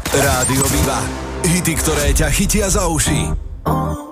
Rádio Viva. Hity, ktoré ťa chytia za uši.